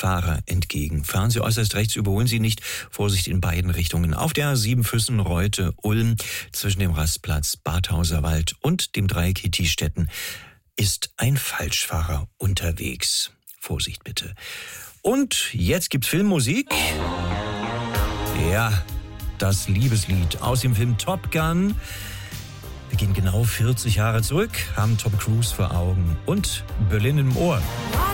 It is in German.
Fahrer entgegen. Fahren Sie äußerst rechts, überholen Sie nicht. Vorsicht in beiden Richtungen. Auf der A7 Füssen-Reute-Ulm zwischen dem Rastplatz Badhauserwald und dem Dreieck Hittstetten ist ein Falschfahrer unterwegs. Vorsicht bitte. Und jetzt gibt's Filmmusik. Ja, das Liebeslied aus dem Film Top Gun. Wir gehen genau 40 Jahre zurück, haben Tom Cruise vor Augen und Berlin im Ohr.